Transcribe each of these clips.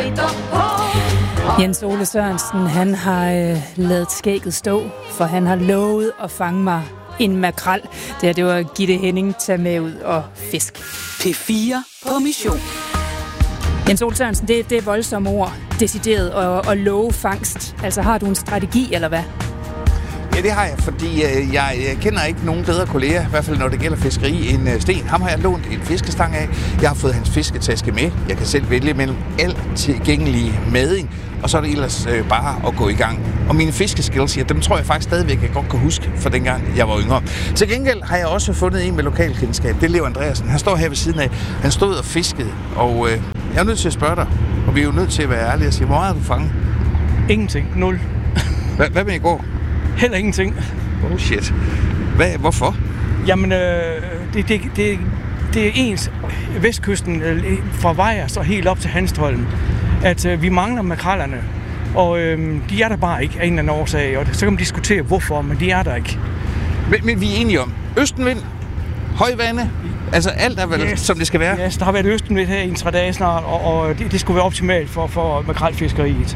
Jens Ole Sørensen, han har ladet skægget stå, for han har lovet at fange mig en makrel. Det var Gitte Henning, tage med ud og fisk. P4 på mission. Jens Ole Sørensen, det er voldsomme ord, decideret at love fangst. Altså, har du en strategi, eller hvad? Ja, det har jeg, fordi jeg kender ikke nogen bedre kolleger, i hvert fald når det gælder fiskeri, end Sten. Ham har jeg lånt en fiskestang af. Jeg har fået hans fisketaske med. Jeg kan selv vælge mellem alt tilgængelig mading, og så er det ellers bare at gå i gang. Og mine fiskeskills, ja, dem tror jeg faktisk stadigvæk, jeg godt kan huske fra dengang, jeg var yngre. Til gengæld har jeg også fundet en med lokalkendskab. Det er Leo Andreasen. Han står her ved siden af. Han stod og fiskede, og jeg er nødt til at spørge dig, og vi er jo nødt til at være ærlige og sige, hvor meget har du fanget? Ingenting. 0. Hvad med i går? Heller ingenting. Oh shit. Hvorfor? Jamen, det er ens vestkysten fra Vejers og helt op til Hanstholm, at vi mangler makrellerne. Og de er der bare ikke af en eller anden årsag, og så kan man diskutere hvorfor, men de er der ikke. Men vi er enige om østenvind, højvande, altså alt er vel, som det skal være? Ja, der har været østenvind her i 3 dage snart, og det skulle være optimalt for makrelfiskeriet.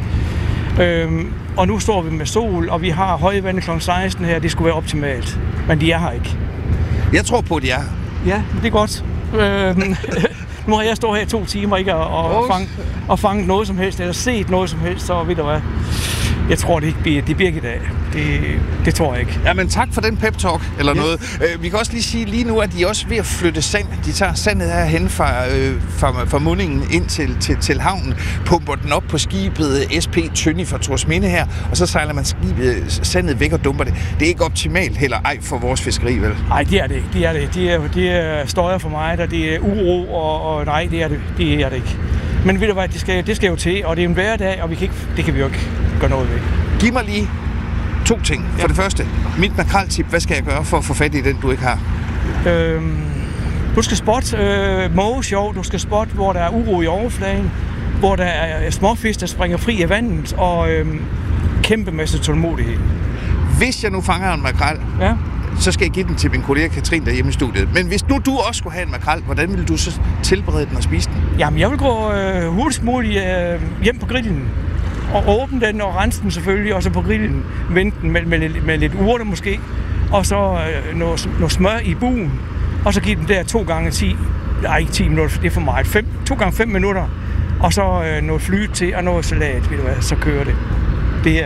Og nu står vi med sol, og vi har højvande kl. 16 her, det skulle være optimalt. Men de er her ikke. Jeg tror på, at de er. Ja, det er godt. Nu har jeg stået her i 2 timer ikke og fanget noget som helst, eller set noget som helst, så ved du hvad. Jeg tror, det bliver ikke i dag. Det tror jeg ikke. Ja, men tak for den pep-talk, eller noget. Vi kan også lige sige lige nu, at de er også ved at flytte sand. De tager sandet herhen fra mundingen ind til havnen, pumper den op på skibet SP Tønny fra Torsminde her, og så sejler man sandet væk og dumper det. Det er ikke optimalt heller ej for vores fiskeri, vel? Nej, det er det ikke. Det er støjer for mig, der det er uro, og nej, det er det ikke. Men ved du hvad, det skal jo til, og det er en hverdag, og det kan vi jo ikke gøre noget ved. Giv mig lige 2 ting. For det første, mit makreltip, hvad skal jeg gøre for at få fat i den, du ikke har? Du skal spotte mågesjov, du skal spotte, hvor der er uro i overfladen, hvor der er småfisk, der springer fri af vandet, og kæmpe masse tålmodighed. Hvis jeg nu fanger en makrel, så skal jeg give den til min kollega Katrine derhjemme i studiet. Men hvis nu du også skulle have en makrel, hvordan ville du så tilberede den og spise den? Jamen, jeg vil gå hurtigst muligt hjem på grillen. Og åbne den og rense den selvfølgelig, og så på grillen vente den med lidt urter måske. Og så noget smør i buen. Og så give den der 2 gange 10. Nej, ikke 10 minutter, det er for meget. 2 gange 5 minutter. Og så noget flyt til og noget salat, ved du hvad, så kører det. Det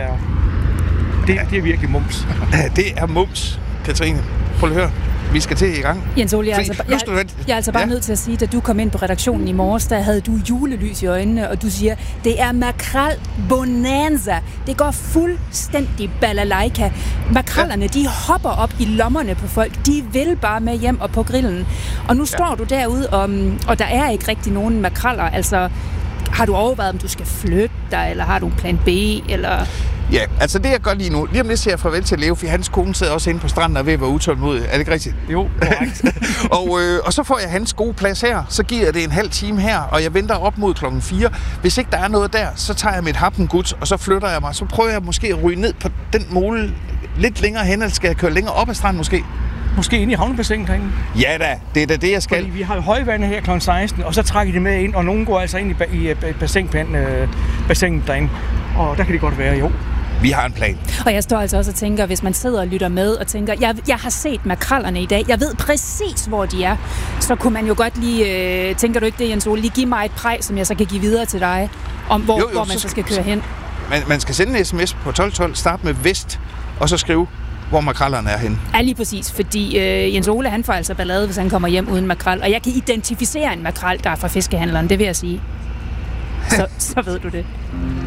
er virkelig mums. Det er mums, Katrine. Prøv at høre. Vi skal til i gang. Jens Ole, jeg er altså bare nødt til at sige, at da du kom ind på redaktionen i morges, der havde du julelys i øjnene, og du siger, det er makrel bonanza. Det går fuldstændig balalaika. Makrellerne, de hopper op i lommerne på folk. De vil bare med hjem og på grillen. Og nu står du derude, og der er ikke rigtig nogen makreller. Altså, har du overvejet, om du skal flytte dig, eller har du en plan B, eller... Ja, altså det jeg gør lige nu, lige om lidt siger jeg farvel til Leo, for hans kone sidder også inde på stranden og er ved at være utålmodig. Er det ikke rigtigt? Jo, korrekt. og så får jeg hans gode plads her, så giver jeg det en halv time her, og jeg venter op mod 4:00. Hvis ikke der er noget der, så tager jeg mit happenguds, og så flytter jeg mig. Så prøver jeg måske at ryge ned på den mole lidt længere hen, eller skal jeg køre længere op ad stranden måske? Måske ind i havnebassinet herinde. Ja da, det er da det, jeg skal. Fordi vi har højvande her kl. 16, og så trækker de med ind, og nogen går altså ind i bassinet derinde. Og der kan det godt være, jo. Vi har en plan. Og jeg står altså også og tænker, hvis man sidder og lytter med og tænker, jeg har set makrellerne i dag, jeg ved præcis, hvor de er, så kunne man jo godt lige, tænker du ikke det, Jens Ole, lige give mig et præg, som jeg så kan give videre til dig, om hvor man så skal køre hen. Man skal sende en sms på 1212, start med vest, og så skrive, hvor makrellerne er henne. Ja, lige præcis, fordi Jens Ole, han får altså ballade, hvis han kommer hjem uden makrel, og jeg kan identificere en makrel, der er fra fiskehandleren, det vil jeg sige. Så ved du det.